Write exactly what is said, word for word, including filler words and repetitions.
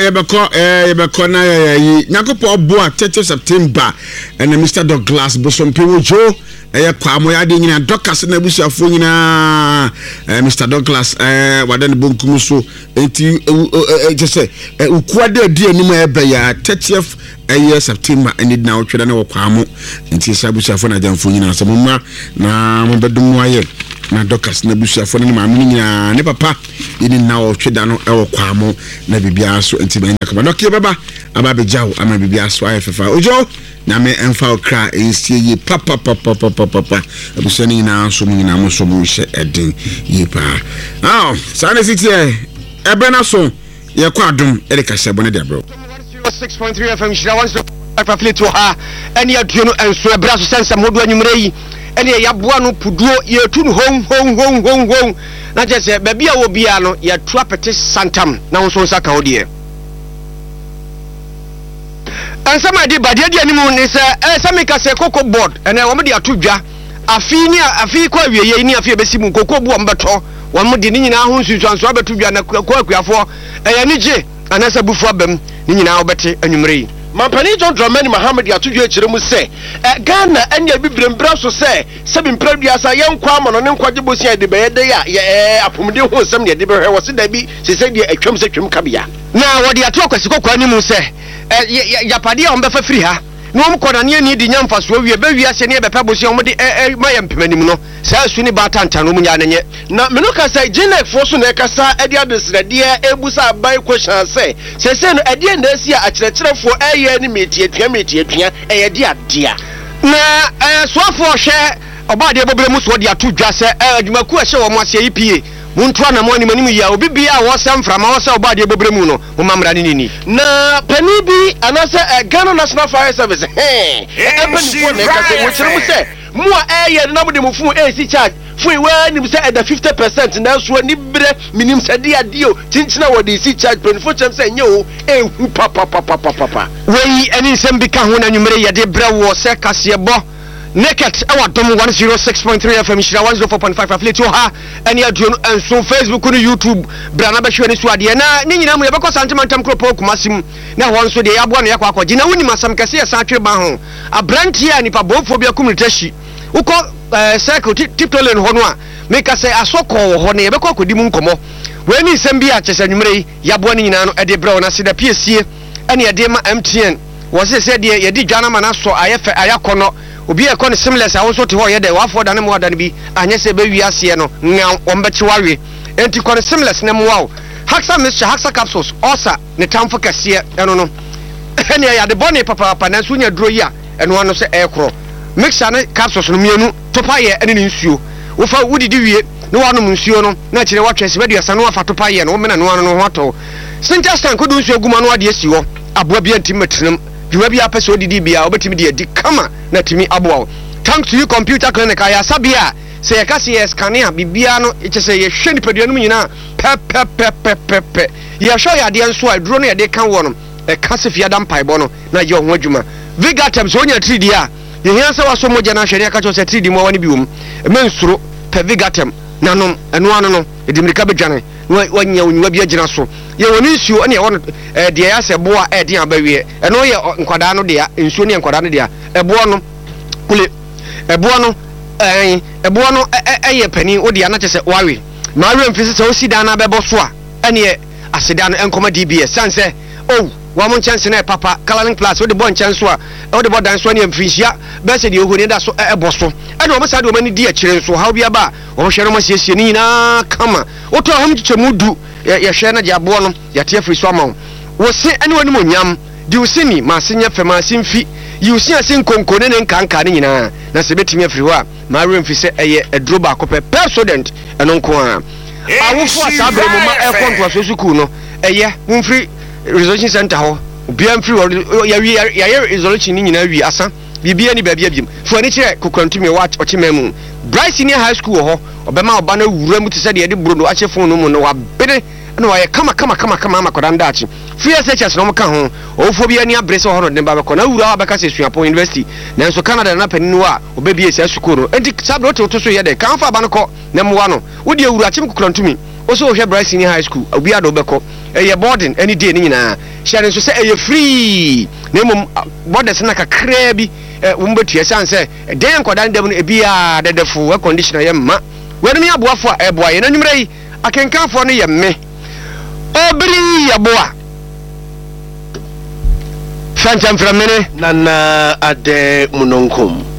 yebeko eh yebeko na yi nyakopo boa thirtieth September and Mister Douglas Bosompewo Jo eh kwa moya de nyina Dokas na busuafo nyina eh Mister Douglas eh wadan bonkum so enti eh jese eh ukuade adi anim e be ya thirtieth eh September and na otweda na kwa mo enti sabusuafo na jamfo nyina asomma na mo bedum waye na Dokas na busuafo na maame nyina ne papa ini na otweda no e kwa mo na bibia so enti ben ka dokie baba aba bejaw ama bibia so ayefefa ojo na me emfa okra ensie yi papa papa papa papa abusani na so mu na mo so mu hye eden yi pa ah sane city e ebe na so ye kwa adum e de ka hye bone de bro six point three F M shira one zero five fleet to ha eni aduo no enso e bra so sense modu anwumre yi eni ya boa no puduo ye tu no hon hon hon hon hon na je se ba bia wo bia no ya tu apete santam na wo so nsa ka odie ansama di badia di animu ni se eh samika se koko board ene wo me di atodwa afi ni afi kwa wieye ni afi ebesimu koko bu ombeto wo me di ni nyina ho nsusuanso abetodwa na kwa akuafo eh ni je anasa bufu abam ni nyina obete anwumre Mampani John Dramani Muhammad atudwa ekire mu se eh Ghana anya bibrembra so se se bimpradua sa yenkwa amano ne nkwaje bosia de beye de ya eh apomde ho nsem de de behwe wo se da bi se se de atwam se twam kabia na wo de atokwasi kokwa ni mu se eh yapade a ombefa firi ha no mkoda ne ani di nyamfa so wie be wi ase ne bepa bosia omde eh ma yempemanim no sa su ni bata ntano mu nya nenye na meno ka sai Genek fo so na ekasa ede adesrede ebusa abai question say se se no ede na asi a akyerɛkyerɛfo eye ni metie tua metie tua eye de adea na eh soafo hwe obade bobere mu so de atodwa se adwumaku a hye wo mo ase yi pie muntu ana mo ani manim ya obi bia wo sam frama wo se obade bobere mu no mo mamra ni ni na pani bi anase Ghana National Fire Service eh e pani fo na ekasa mo kyerɛ mu se mo a eye na mo de mo fu A C charge fu we ni se at fifty percent na so ni bre minim se de ade o tinchina wo de C charge pani fo kyerɛ se nye o e hu papa papa papa we ani nsem bi ka ho na nwumre ye de bre wo se kase bo Naked our dom one oh six point three F M shira one oh four point five fleet to ha any aduo and so Facebook and YouTube brana ba hwe ni so ade na ni nyina mu ye bekọ santimentam kropo kumasim na won so de yabo na yakọ akọ gina woni masam kase ya satwe ba ho abranti a nipa bofo bia community ukọ circle tiptolen ho no a meka say asokọ ho na ye bekọ akodi mu nkomo we ni nsem bi a chese nwumre yabo ni nyina no e de bre na se da piesie ene ye de ma M T N wo se se de ye di dwana ma na so ayefe ayakọ no obi e kon seamless awo so te ho ye de wafo da ne mo da ne bi anye se be wi ase no nya ombechi wawe enti kon seamless ne mo wawo Haxa Mixture Haxa capsules osa ne tamfo kase eno no ene ya de bone papa papa na so nya duro yi a eno ano se ekro mixture ne capsules no mienu topa ye ene ne nsuo wo fa wudidi wie ne wanom nsuo no na kire watwe se be duasa no afa topa ye no wo mena no ano no ho ato sinta stand ko du nsuo guma no ade asi ho aboa bi antimetrem dwuma bi apese odidi bia obetimi de adi kama na timi aboa thanks to you computer clinic aya sabia se yaka se scanner bibia no eche se ye hwe nipadua no nyina pe pe pe pe pe pe ye show ya de nso a duro no ye de kan wo no e ka se fia dan paibo no na ye ho adwuma Vigatem so nya three D a ye hia se waso moja na hwe ne ka cho se three D mo wani biwum e mensuro pe Vigatem nanom eno ano no edimirika bedwane wanya onwa bi agina so ye woni nsuo ne ye won eh de ya se boa eh de abawie eno ye nkwada no de ya nsuo ne nkwada no de ya ebo no kule ebo no eh ebo no eh pani odi ya na chese wawe ma awe mfisi se osida na bebo so a ene asida no enkoma D B S sanse oh wa mon chance na papa coloring plus odi bon chance so a odi bo dan so ne mfinhia be se de ohoni da so ebo so ene o masa de o mani di akire so how bia ba o hwere mo siesie ni na kama oto hom chichemu du ye hwe na jabo no ya te afri so ama wo se ene woni mo nyam di usini ma senya fema simfi yi usia sin konkone ne nkanka ne nyina na se betimi afri ho a ma remfi se eye edro ba ko pe president eno nko a awofo asabe mo ma e konto so suku no eye mumfri resolution center ho bia mfri ya wi ya ya resolution ni nyina wi asa bibia ni babia biem fo ani kire kokantumi wa ochimemu Bryce Senior High School ho obema oba na wura mu tse de ye de brodo ache fon no mu no wa bene na wa ye kama kama kama kama makoda ndachi free S H S no mka ho ofo bia ni abrese ho no de ba ko na wura wa beka se Suapo University na so Canada na pani no a obebie ese school no enti sabre to to so ye de kan fa ba no ko na mu wa no wo de wura achim kokantumi o so hwe Bryce Senior High School obi ado beko ɛyɛ boarding any day ni nyina hyɛ nso sɛ ɛyɛ free na mmom borders na kakra bi wo mbetua san sɛ den nkɔdan dem no ebia dedefo air conditioner yɛ ma wɔnum yɛ aboafo a ɛboa yɛ nanwumre yi akenkanfo no yɛ me obiri yɛ boa fantam framene nana ade munonkom